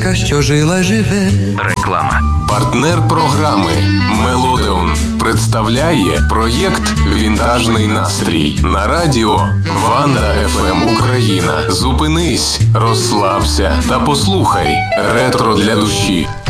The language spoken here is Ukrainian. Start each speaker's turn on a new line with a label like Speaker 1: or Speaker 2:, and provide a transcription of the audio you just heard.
Speaker 1: Що жила живе.
Speaker 2: Реклама.
Speaker 3: Партнер програми Мелодеон представляє проєкт «Вінтажний настрій» на радіо Ванда ФМ Україна. Зупинись, розслабся та послухай ретро для душі.